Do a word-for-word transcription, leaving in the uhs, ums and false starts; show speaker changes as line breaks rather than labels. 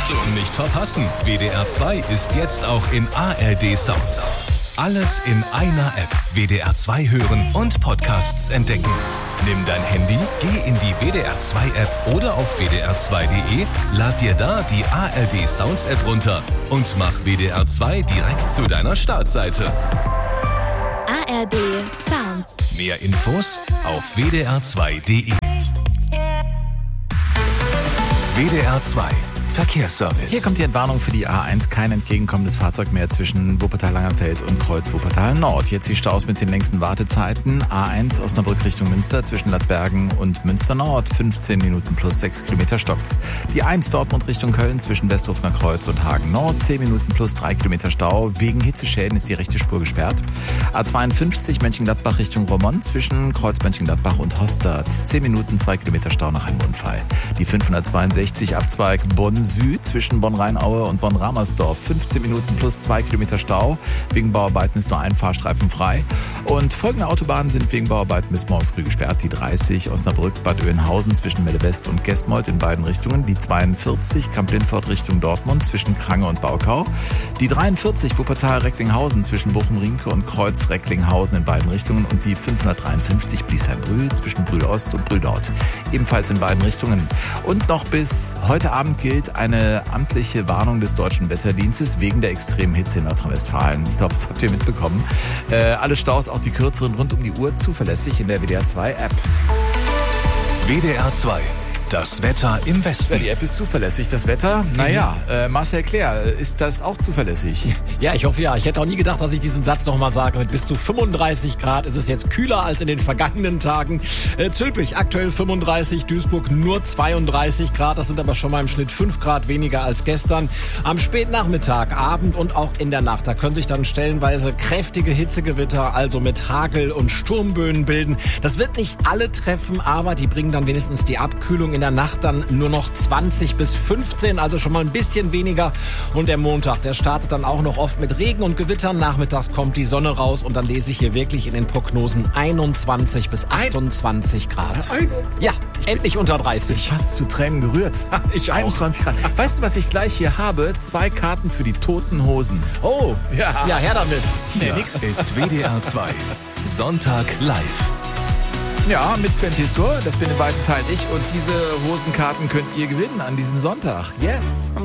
Achtung, nicht verpassen. W D R zwei ist jetzt auch in A R D Sounds. Alles in einer App. W D R zwei hören und Podcasts entdecken. Nimm dein Handy, geh in die W D R zwei App oder auf w d r zwei punkt d e, lad dir da die A R D Sounds App runter und mach W D R zwei direkt zu deiner Startseite.
A R D Sounds.
Mehr Infos auf w d r zwei punkt d e. W D R zwei Verkehrsservice.
Hier kommt die Entwarnung für die A eins. Kein entgegenkommendes Fahrzeug mehr zwischen Wuppertal-Langerfeld und Kreuz Wuppertal-Nord. Jetzt die Staus mit den längsten Wartezeiten. A eins Osnabrück Richtung Münster zwischen Lattbergen und Münster-Nord. fünfzehn Minuten plus sechs Kilometer Stocks. Die eins Dortmund Richtung Köln zwischen Westhofener Kreuz und Hagen-Nord. zehn Minuten plus drei Kilometer Stau. Wegen Hitzeschäden ist die rechte Spur gesperrt. A zweiundfünfzig Mönchengladbach Richtung Roermond zwischen Kreuz Mönchengladbach und Hostad. zehn Minuten, zwei Kilometer Stau nach einem Unfall. Die fünfhundertzweiundsechzig Abzweig Bonn Süd zwischen Bonn-Rheinaue und Bonn-Ramersdorf. fünfzehn Minuten plus zwei Kilometer Stau. Wegen Bauarbeiten ist nur ein Fahrstreifen frei. Und folgende Autobahnen sind wegen Bauarbeiten bis morgen früh gesperrt. Die dreißig Osnabrück-Bad Oeynhausen zwischen Melle-West und Gestmold in beiden Richtungen. Die zweiundvierzig Kamp-Lindfort Richtung Dortmund zwischen Krange und Baukau. Die dreiundvierzig Wuppertal-Recklinghausen zwischen Bochum-Riemke und Kreuz-Recklinghausen in beiden Richtungen. Und die fünfhundertdreiundfünfzig Bliesheim-Brühl zwischen Brühl-Ost und Brühl-Nord. Ebenfalls in beiden Richtungen. Und noch bis heute Abend gilt eine amtliche Warnung des Deutschen Wetterdienstes wegen der extremen Hitze in Nordrhein-Westfalen. Ich glaube, das habt ihr mitbekommen. Äh, alle Staus, auch die kürzeren, rund um die Uhr, zuverlässig in der W D R zwei App.
W D R zwei. Das Wetter im Westen.
Ja, die App ist zuverlässig. Das Wetter, naja, äh, Marcel Claire, ist das auch zuverlässig?
Ja, ich hoffe ja. Ich hätte auch nie gedacht, dass ich diesen Satz nochmal sage. Mit bis zu fünfunddreißig Grad ist es jetzt kühler als in den vergangenen Tagen. Äh, Zülpich aktuell fünfunddreißig, Duisburg nur zweiunddreißig Grad. Das sind aber schon mal im Schnitt fünf Grad weniger als gestern. Am Spätnachmittag, Abend und auch in der Nacht, da können sich dann stellenweise kräftige Hitzegewitter, also mit Hagel und Sturmböen bilden. Das wird nicht alle treffen, aber die bringen dann wenigstens die Abkühlung. In der Nacht dann nur noch zwanzig bis fünfzehn, also schon mal ein bisschen weniger. Und der Montag, der startet dann auch noch oft mit Regen und Gewittern. Nachmittags kommt die Sonne raus und dann lese ich hier wirklich in den Prognosen einundzwanzig bis achtundzwanzig Grad. Ja, endlich unter dreißig.
Fast zu Tränen gerührt.
Ich auch.
einundzwanzig Grad. Weißt du, was ich gleich hier habe? Zwei Karten für die Toten Hosen.
Oh,
Ja.
ja, her damit.
Nee,
Das
nix.
ist W D R zwei. Sonntag live.
Ja, mit Sven Pistor, das bin in beiden Teilen ich. Und diese Hosenkarten könnt ihr gewinnen an diesem Sonntag. Yes.